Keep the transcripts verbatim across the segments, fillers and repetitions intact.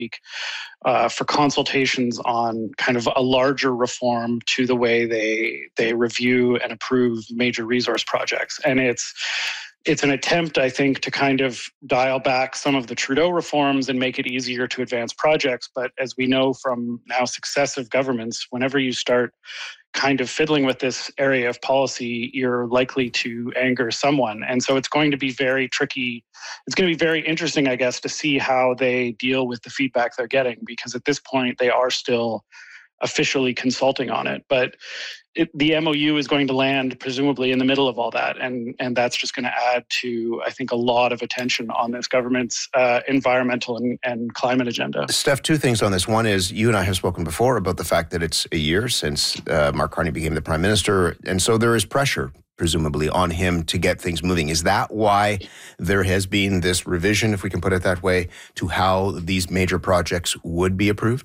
week uh, for consultations on kind of a larger reform to the way they they review and approve major resource projects. And it's it's an attempt, I think, to kind of dial back some of the Trudeau reforms and make it easier to advance projects. But as we know from now successive governments, whenever you start kind of fiddling with this area of policy, you're likely to anger someone. And so it's going to be very tricky. It's going to be very interesting, I guess, to see how they deal with the feedback they're getting, because at this point they are still officially consulting on it. But it, the M O U is going to land presumably in the middle of all that. And, and that's just going to add to, I think, a lot of attention on this government's uh, environmental and, and climate agenda. Steph, two things on this. One is you and I have spoken before about the fact that it's a year since uh, Mark Carney became the Prime Minister. And so there is pressure, presumably, on him to get things moving. Is that why there has been this revision, if we can put it that way, to how these major projects would be approved?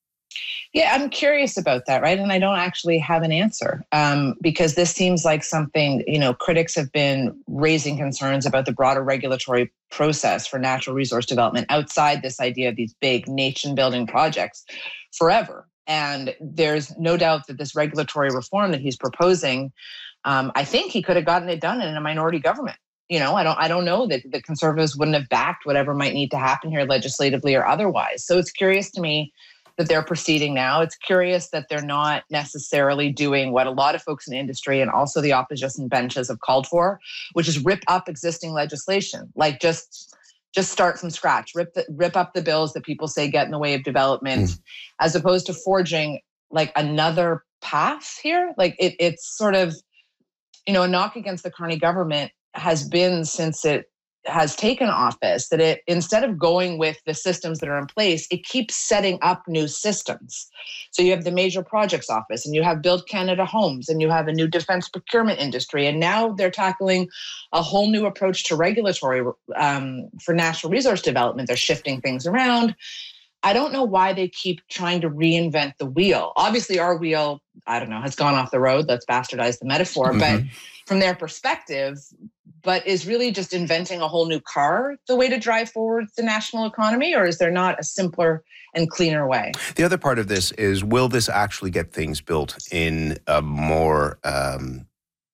Yeah, I'm curious about that, right? And I don't actually have an answer um, because this seems like something, you know, critics have been raising concerns about the broader regulatory process for natural resource development outside this idea of these big nation-building projects forever. And there's no doubt that this regulatory reform that he's proposing, um, I think he could have gotten it done in a minority government. You know, I don't I don't know that the Conservatives wouldn't have backed whatever might need to happen here legislatively or otherwise. So it's curious to me that they're proceeding now. It's curious that they're not necessarily doing what a lot of folks in the industry and also the opposition benches have called for, which is rip up existing legislation. Like just just start from scratch, rip the, rip up the bills that people say get in the way of development, mm. as opposed to forging like another path here. Like it, it's sort of, you know, a knock against the Carney government has been since it has taken office that it, instead of going with the systems that are in place, it keeps setting up new systems. So you have the Major Projects Office, and you have Build Canada Homes, and you have a new defense procurement industry. And now they're tackling a whole new approach to regulatory um, for national resource development. They're shifting things around. I don't know why they keep trying to reinvent the wheel. Obviously, our wheel, I don't know, has gone off the road. Let's bastardize the metaphor. Mm-hmm. But from their perspective, but is really just inventing a whole new car the way to drive forward the national economy? Or is there not a simpler and cleaner way? The other part of this is, will this actually get things built in a more... Um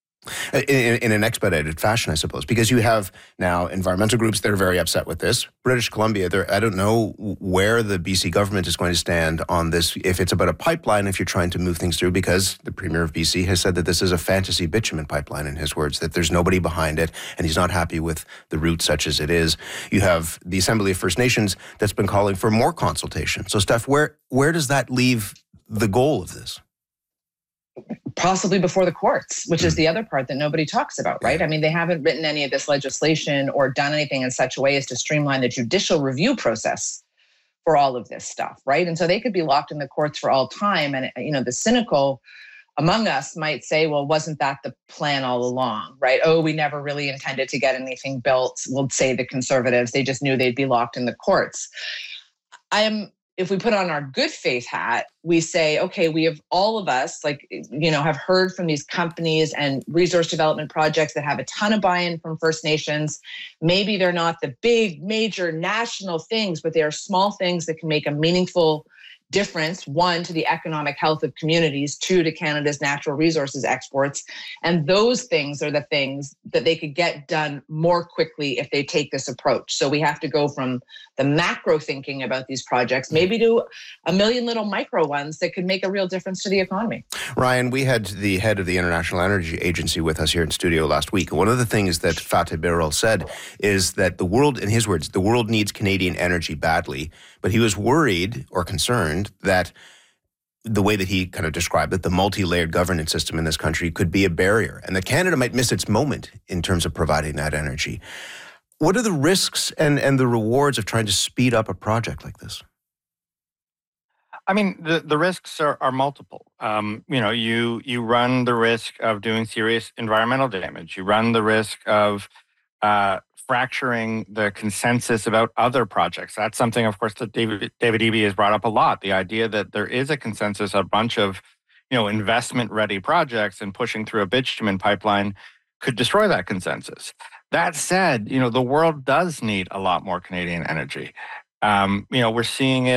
In, in an expedited fashion, I suppose, because you have now environmental groups that are very upset with this. British Columbia, I don't know where the B C government is going to stand on this, if it's about a pipeline, if you're trying to move things through, because the Premier of B C has said that this is a fantasy bitumen pipeline, in his words, that there's nobody behind it, and he's not happy with the route such as it is. You have the Assembly of First Nations that's been calling for more consultation. So, Steph, where where does that leave the goal of this? Possibly before the courts, which is the other part that nobody talks about, right? I mean, they haven't written any of this legislation or done anything in such a way as to streamline the judicial review process for all of this stuff, right? And so they could be locked in the courts for all time. And, you know, the cynical among us might say, well, wasn't that the plan all along, right? Oh, we never really intended to get anything built. We'll say the Conservatives, they just knew they'd be locked in the courts. I am... If we put on our good faith hat, we say, okay, we have all of us, like, you know, have heard from these companies and resource development projects that have a ton of buy-in from First Nations. Maybe they're not the big, major national things, but they are small things that can make a meaningful difference, one, to the economic health of communities, two, to Canada's natural resources exports. And those things are the things that they could get done more quickly if they take this approach. So we have to go from the macro thinking about these projects, maybe to a million little micro ones that could make a real difference to the economy. Ryan, we had the head of the International Energy Agency with us here in studio last week. One of the things that Fatih Birol said is that the world, in his words, the world needs Canadian energy badly, but he was worried or concerned that the way that he kind of described it, the multi-layered governance system in this country could be a barrier, and that Canada might miss its moment in terms of providing that energy. What are the risks and, and the rewards of trying to speed up a project like this? I mean, the, the risks are, are multiple. Um, you know, you you run the risk of doing serious environmental damage. You run the risk of uh, fracturing the consensus about other projects. That's something, of course, that David, David Eby has brought up a lot. The idea that there is a consensus, a bunch of, you know, investment-ready projects, and pushing through a bitumen pipeline could destroy that consensus. That said, you know, the world does need a lot more Canadian energy. Um, you know, we're seeing it.